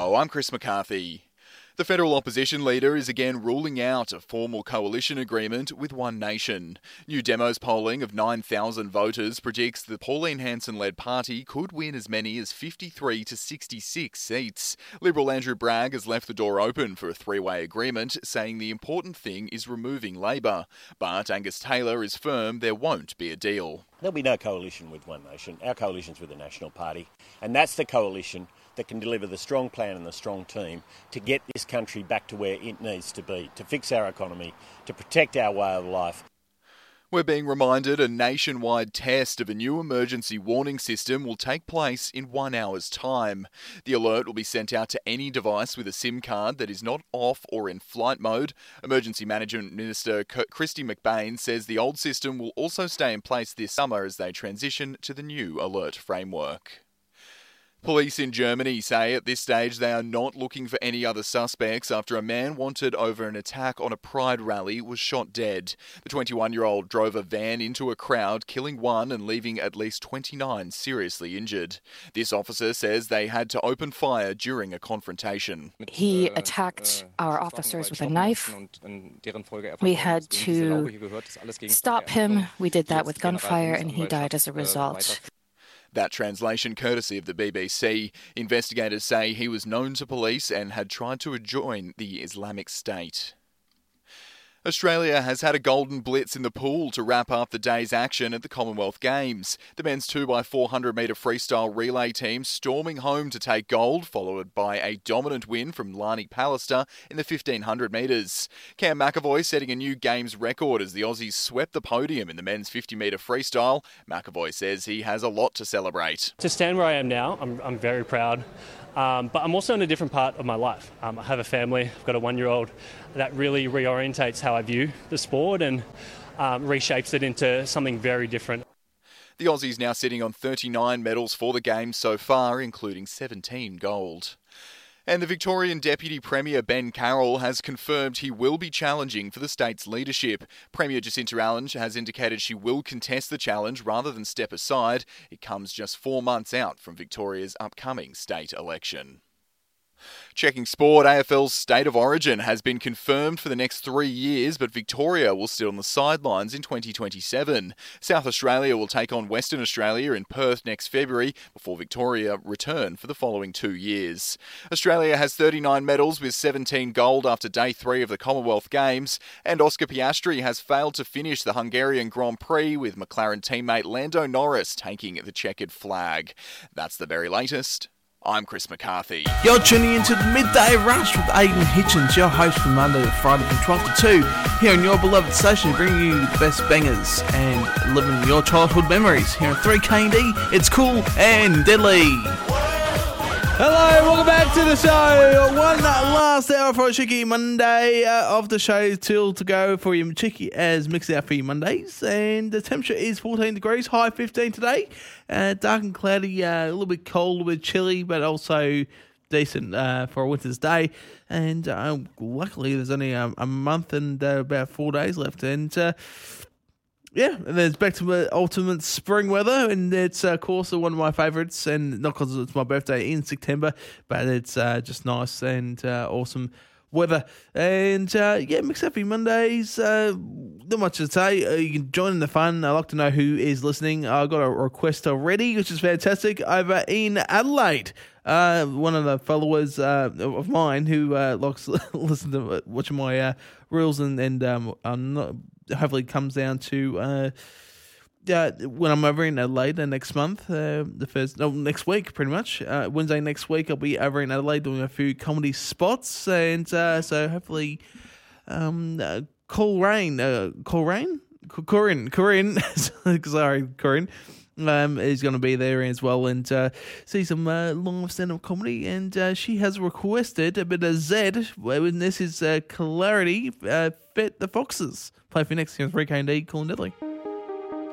Hello, I'm Chris McCarthy. The federal opposition leader is again ruling out a formal coalition agreement with One Nation. New Demo's polling of 9,000 voters predicts the Pauline Hanson-led party could win as many as 53 to 66 seats. Liberal Andrew Bragg has left the door open for a three-way agreement, saying the important thing is removing Labor. But Angus Taylor is firm there won't be a deal. There'll be no coalition with One Nation. Our coalition's with the National Party, and that's the coalition that can deliver the strong plan and the strong team to get this country back to where it needs to be, to fix our economy, to protect our way of life. We're being reminded a nationwide test of a new emergency warning system will take place in 1 hour's time. The alert will be sent out to any device with a SIM card that is not off or in flight mode. Emergency Management Minister Kristy McBain says the old system will also stay in place this summer as they transition to the new alert framework. Police in Germany say at this stage they are not looking for any other suspects after a man wanted over an attack on a Pride rally was shot dead. The 21-year-old drove a van into a crowd, killing one and leaving at least 29 seriously injured. This officer says they had to open fire during a confrontation. He attacked our officers with a knife. We had to stop him. We did that with gunfire and he died as a result. That translation courtesy of the BBC. Investigators say he was known to police and had tried to join the Islamic State. Australia has had a golden blitz in the pool to wrap up the day's action at the Commonwealth Games. The men's 2x400 metre freestyle relay team storming home to take gold, followed by a dominant win from Lani Pallister in the 1500 metres. Cam McAvoy setting a new Games record as the Aussies swept the podium in the men's 50 metre freestyle. McAvoy says he has a lot to celebrate. To stand where I am now, I'm very proud. But I'm also in a different part of my life. I have a family, I've got a 1-year-old. That really reorientates how I view the sport and reshapes it into something very different. The Aussies now sitting on 39 medals for the Games so far, including 17 gold. And the Victorian Deputy Premier Ben Carroll has confirmed he will be challenging for the state's leadership. Premier Jacinta Allen has indicated she will contest the challenge rather than step aside. It comes just 4 months out from Victoria's upcoming state election. Checking sport, AFL's State of Origin has been confirmed for the next 3 years, but Victoria will sit on the sidelines in 2027. South Australia will take on Western Australia in Perth next February before Victoria return for the following 2 years. Australia has 39 medals with 17 gold after day 3 of the Commonwealth Games, and Oscar Piastri has failed to finish the Hungarian Grand Prix with McLaren teammate Lando Norris taking the checkered flag. That's the very latest. I'm Chris McCarthy. You're tuning into the Midday Rush with Aidan Hitchens, your host from Monday to Friday from 12 to 2, here on your beloved station, bringing you the best bangers and living your childhood memories. Here on 3KD, it's cool and deadly. Hello, welcome back to the show. One last hour for a cheeky Monday of the show till to go for your cheeky as mix out for your Mondays. And the temperature is 14 degrees, high 15 today. Dark and cloudy, a little bit cold, a little bit chilly, but also decent for a winter's day. And luckily there's only a month and about 4 days left. And yeah, and then it's back to the ultimate spring weather, and it's, of course, one of my favourites, and not because it's my birthday in September, but it's just nice and awesome weather. And, yeah, Mix Happy Mondays, not much to say. You can join in the fun. I'd like to know who is listening. I've got a request already, which is fantastic, over in Adelaide. One of the followers of mine who likes to listen to watching my reels and I'm not... hopefully comes down to when I'm over in Adelaide next month, next week pretty much. Wednesday next week I'll be over in Adelaide doing a few comedy spots, and so hopefully Corinne, sorry, Corinne. Is going to be there as well and see some live stand-up comedy, and she has requested a bit of Zed, and this is Clarity, Fet the Foxes. Play for you next here on 3KD, Cool and Deadly.